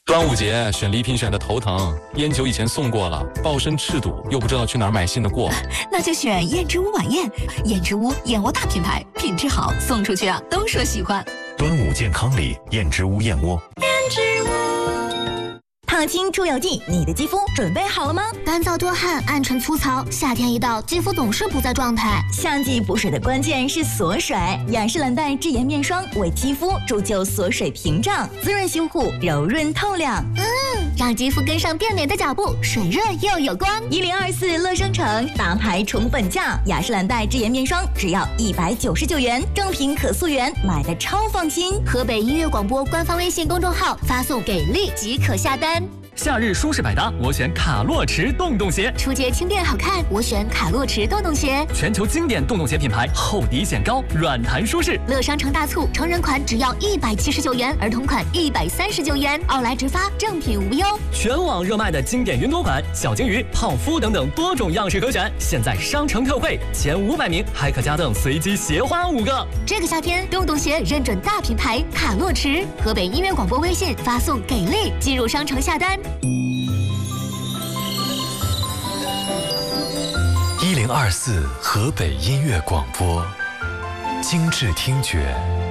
端午节选礼品选的头疼，烟酒以前送过了，抱身赤赌，又不知道去哪儿买新的过。 那就选燕之屋晚宴，燕之屋燕窝大品牌，品质好，送出去啊都说喜欢。 端午健康礼，燕之屋燕窝。 燕之屋。 烫青出油剂，你的肌肤准备好了吗？ 干燥多汗、暗沉粗糙，夏天一到，肌肤总是不在状态。 夏季补水的关键是锁水，雅诗兰黛智妍面霜为肌肤铸就锁水屏障，滋润修护，柔润透亮。 让肌肤跟上变美的脚步，水润又有光。 1024乐生城大牌重本价，雅诗兰黛智妍面霜只要199元，正品可溯源，买的超放心。 河北音乐广播官方微信公众号发送给力即可下单。 夏日舒适百搭，我选卡洛驰洞洞鞋。 出街轻便好看，我选卡洛驰洞洞鞋。 全球经典洞洞鞋品牌，厚底显高，软弹舒适。 乐商城大促，成人款只要179元，儿童款139元，奥莱直发，正品无忧。 全网热卖的经典云朵款、小金鱼、泡芙等等多种样式可选，现在商城特惠，前500名还可加赠随机鞋花5个。 这个夏天，洞洞鞋认准大品牌卡洛驰。河北音乐广播微信发送给力，进入商城下单。 1024河北音乐广播，精致听觉，